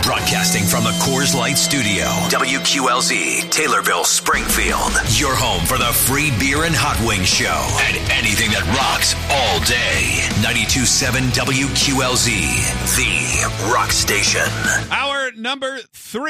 Broadcasting from the Coors Light Studio, WQLZ, Taylorville, Springfield. Your home for the free beer and hot wings show and anything that rocks all day. 92.7 WQLZ, the rock station. Hour number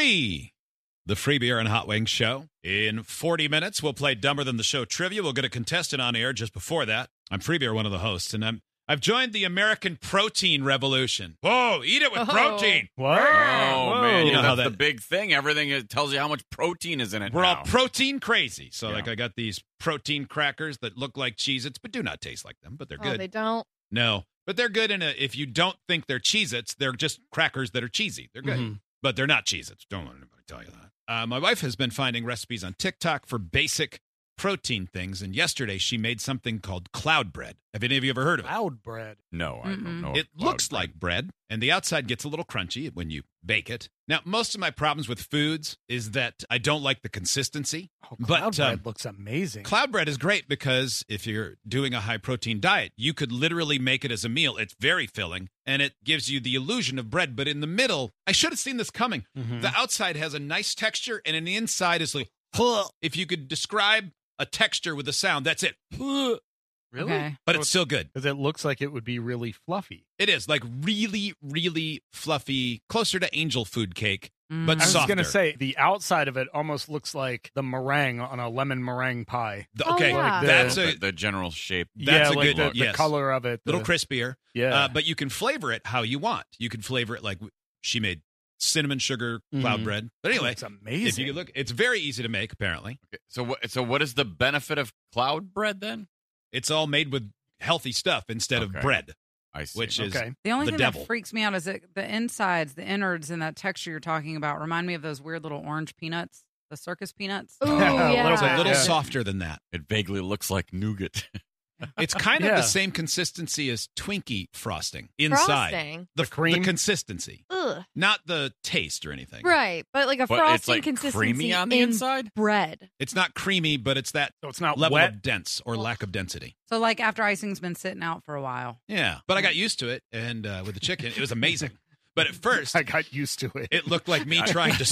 3, the free beer and hot wings show. In 40 minutes, we'll play Dumber Than the Show trivia. We'll get a contestant on air just before that. I'm Free Beer, one of the hosts, and I've joined the American protein revolution. Whoa, eat it with protein. What? Oh, man. You know how That's the big thing. Everything tells you how much protein is in it. We're now. all protein crazy. So, Yeah. I got these protein crackers that look like Cheez-Its, but do not taste like them, but they're good. Oh, they don't? No, but they're good if you don't think they're Cheez-Its, they're just crackers that are cheesy. They're good, Mm-hmm. but they're not Cheez-Its. Don't let anybody tell you that. My wife has been finding recipes on TikTok for basic protein things, and yesterday she made something called cloud bread. Have any of you ever heard of it? Cloud bread. No, I don't know. It looks like bread, and the outside gets a little crunchy when you bake it. Now, most of my problems with foods is that I don't like the consistency. Oh, But, cloud bread looks amazing. Cloud bread is great because if you're doing a high-protein diet, you could literally make it as a meal. It's very filling, and it gives you the illusion of bread. But in the middle, I should have seen this coming. Mhm. The outside has a nice texture, and the inside is like, if you could describe a texture with a sound, that's it. Really? Okay. But it's still good. Because it looks like it would be really fluffy. It is like really, really fluffy, closer to angel food cake, but I was softer. going to say, the outside of it almost looks like the meringue on a lemon meringue pie. Okay, Oh, yeah. that's the general shape. That's yeah, a like good the, look, the yes. color of it. little the- crispier. Yeah. But you can flavor it how you want. You can flavor it like she made cinnamon sugar cloud Mhm. bread. But anyway, it's amazing. if you look, it's very easy to make. Apparently, Okay, so what is the benefit of cloud bread then? it's all made with healthy stuff instead of Okay. bread, I see. which is Okay. The only the thing devil. that freaks me out is that the insides, the innards, and that texture you're talking about remind me of those weird little orange peanuts, the circus peanuts. Ooh, A yeah. little it's a bit, little yeah. softer than that. It vaguely looks like nougat. It's kind of Yeah. the same consistency as Twinkie frosting inside. Frosting. The cream? consistency, Ugh. not the taste or anything. Right, but like a But frosting it's like consistency creamy on the in inside? bread. It's not creamy, but it's that So it's not level wet. of dense or lack of density. So, like after icing's been sitting out for a while. Yeah, but I got used to it, and with the chicken, it was amazing. But at first, I got used to it. it looked like me trying to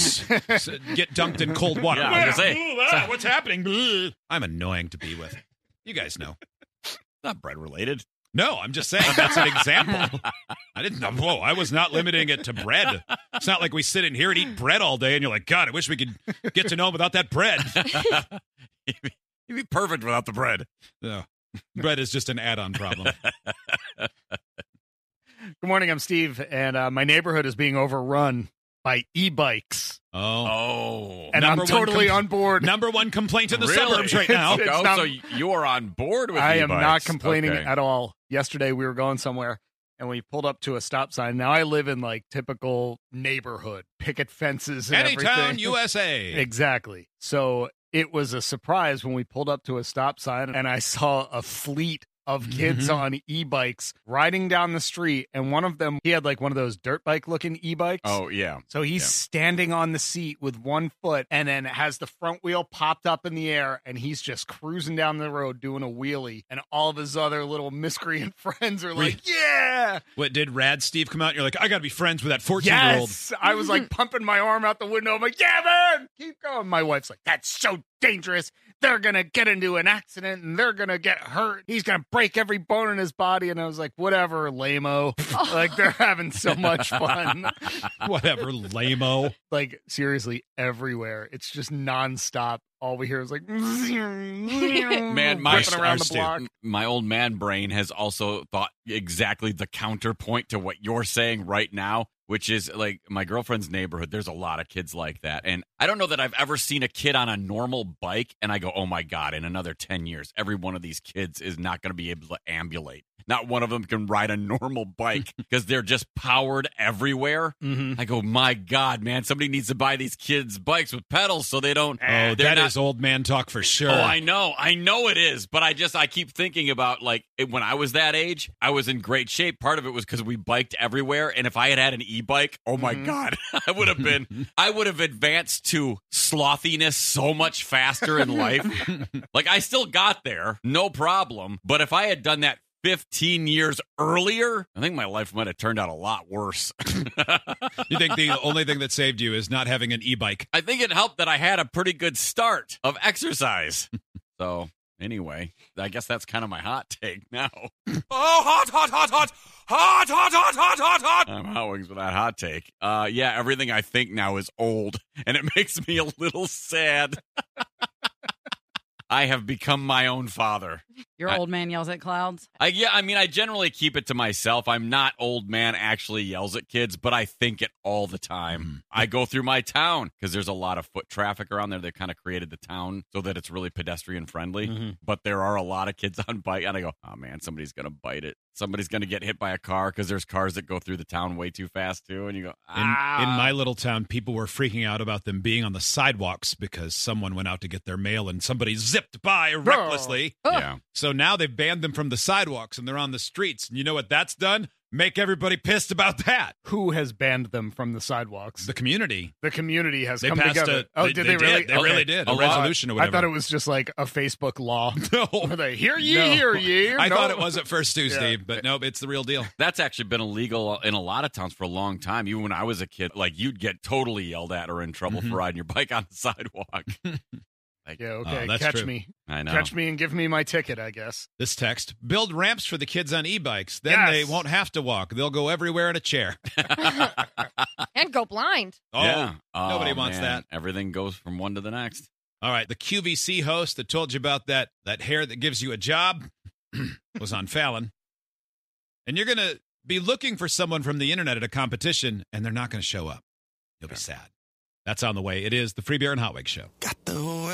get dunked in cold water. Yeah, I was gonna say. What's happening? I'm annoying to be with. You guys know. Not bread related. No, I'm just saying that's an example. I didn't know. Whoa, I was not limiting it to bread. It's not like we sit in here and eat bread all day, and you're like, God, I wish we could get to know him without that bread. You'd be perfect without the bread. No, bread is just an add-on problem. Good morning, I'm Steve, and my neighborhood is being overrun by e-bikes. Oh, Oh. And Number I'm one totally on board. number one complaint in the Really? suburbs right now. It's Oh, not- so you are on board with I am e-bikes. not complaining Okay. at all. Yesterday we were going somewhere and we pulled up to a stop sign. Now I live in like typical neighborhood, picket fences and Anytown, everything. USA. Exactly. So it was a surprise when we pulled up to a stop sign and I saw a fleet of kids Mhm. on e-bikes riding down the street, and one of them, he had like one of those dirt bike looking e-bikes. Oh, yeah. So he's Yeah. standing on the seat with one foot and then has the front wheel popped up in the air, and he's just cruising down the road doing a wheelie, and all of his other little miscreant friends are like, yeah. What, did Rad Steve come out and you're like, I got to be friends with that 14-year-old? Yes. I was like pumping my arm out the window. I'm like, yeah, man, keep going. My wife's like, that's so dangerous. They're going to get into an accident and they're going to get hurt. He's going to break every bone in his body. And I was like, whatever, lame-o. Like, they're having so much fun. Whatever, lame-o. Like, seriously, everywhere. It's just nonstop. All we hear is like, Man, my whipping around the block. my old man brain has also thought exactly the counterpoint to what you're saying right now, which is like my girlfriend's neighborhood. There's a lot of kids like that. And I don't know that I've ever seen a kid on a normal bike and I go, oh my God, in another 10 years, every one of these kids is not going to be able to ambulate. Not one of them can ride a normal bike because they're just powered everywhere. Mhm. I go, my God, man, somebody needs to buy these kids bikes with pedals so they don't. Oh, they're that not- is old man talk for sure. Oh, I know it is, but I keep thinking about like when I was that age, I was in great shape. Part of it was because we biked everywhere, and if I had an e-bike, oh my God, I would have advanced to slothiness so much faster in life. Like I still got there, no problem. But if I had done that 15 years earlier, I think my life might have turned out a lot worse. You think the only thing that saved you is not having an e-bike? I think it helped that I had a pretty good start of exercise. So anyway, I guess that's kind of my hot take now. Oh, hot, hot, hot, hot, hot, hot, hot, hot, hot, hot. I'm hot wings with that hot take. Yeah, everything I think now is old, and it makes me a little sad. I have become my own father. Your old man yells at clouds? I generally keep it to myself. I'm not old man actually yells at kids, but I think it all the time. I go through my town because there's a lot of foot traffic around there. They kind of created the town so that it's really pedestrian friendly. But there are a lot of kids on bike, and I go, oh man, somebody's going to bite it. Somebody's going to get hit by a car because there's cars that go through the town way too fast too. And you go, In my little town, people were freaking out about them being on the sidewalks because someone went out to get their mail and somebody zipped by recklessly. Yeah. So now they've banned them from the sidewalks and they're on the streets. And you know what that's done? Make everybody pissed about that. Who has banned them from the sidewalks? The community. The community has They come passed together. Did they really? They really did. A resolution or I whatever. thought it was just like a Facebook law. No. Were they, hear ye, No. hear ye. I No. thought it was at first too, Yeah. Steve, but nope, it's the real deal. That's actually been illegal in a lot of towns for a long time. Even when I was a kid, like you'd get totally yelled at or in trouble for riding your bike on the sidewalk. Yeah, okay. that's Catch true. me. I know. Catch me and give me my ticket, I guess. This text, build ramps for the kids on e-bikes. Then Yes. they won't have to walk. They'll go everywhere in a chair. And go blind. Oh, Yeah. Oh, nobody wants man. that. Everything goes from one to the next. All right, the QVC host that told you about that hair that gives you a job was on Fallon. And you're going to be looking for someone from the internet at a competition, and they're not going to show up. You'll be sad. That's on the way. It is the Free Beer and Hot Wings Show. Got the